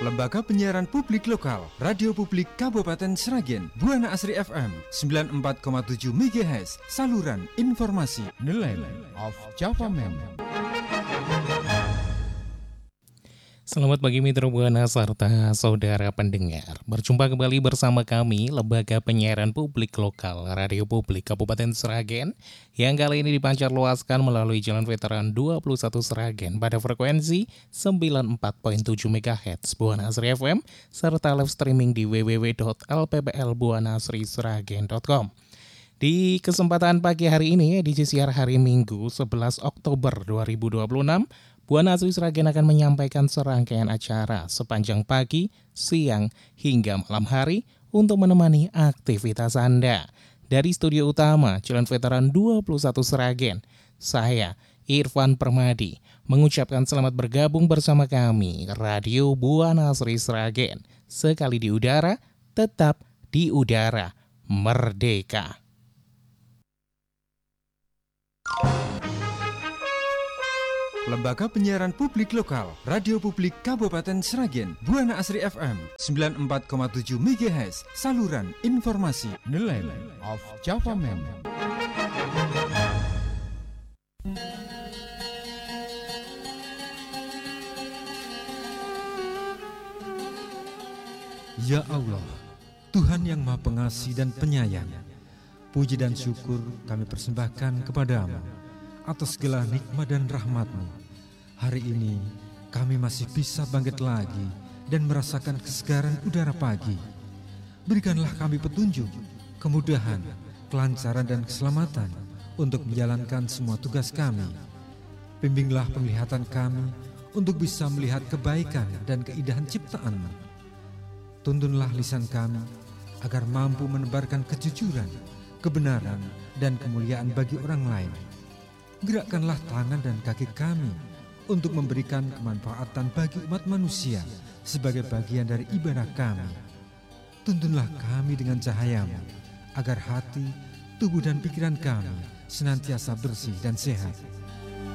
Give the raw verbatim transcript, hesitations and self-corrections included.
Lembaga Penyiaran Publik Lokal, Radio Publik Kabupaten Sragen, Buana Asri F M sembilan puluh empat koma tujuh megahertz, saluran informasi. The Land of Java Man. Selamat pagi Mitra Buana serta saudara pendengar. Berjumpa kembali bersama kami, Lembaga Penyiaran Publik Lokal, Radio Publik Kabupaten Sragen, yang kali ini dipancar luaskan melalui Jalan Veteran dua puluh satu Sragen pada frekuensi sembilan puluh empat koma tujuh megahertz Buana Asri F M, serta live streaming di w w w titik l p b l buana asri sragen titik com. Di kesempatan pagi hari ini, edisi siar hari Minggu sebelas Oktober dua ribu dua puluh enam, Buana Asri Sragen akan menyampaikan serangkaian acara sepanjang pagi, siang, hingga malam hari untuk menemani aktivitas Anda. Dari studio utama Jalan Veteran dua puluh satu Sragen, saya Irfan Permadi mengucapkan selamat bergabung bersama kami, Radio Buana Asri Sragen. Sekali di udara, tetap di udara, merdeka. Lembaga Penyiaran Publik Lokal, Radio Publik Kabupaten Sragen, Buana Asri F M sembilan puluh empat koma tujuh megahertz, saluran informasi. The Land of Java Man. Ya Allah, Tuhan yang Maha Pengasih dan Penyayang, puji dan syukur kami persembahkan kepadamu atas segala nikmat dan rahmat-Mu. Hari ini kami masih bisa bangkit lagi dan merasakan kesegaran udara pagi. Berikanlah kami petunjuk, kemudahan, kelancaran dan keselamatan untuk menjalankan semua tugas kami. Bimbinglah penglihatan kami untuk bisa melihat kebaikan dan keindahan ciptaan-Mu. Tuntunlah lisan kami agar mampu menebarkan kejujuran, kebenaran dan kemuliaan bagi orang lain. Gerakkanlah tangan dan kaki kami untuk memberikan kemanfaatan bagi umat manusia sebagai bagian dari ibadah kami. Tuntunlah kami dengan cahaya-Mu agar hati, tubuh dan pikiran kami senantiasa bersih dan sehat.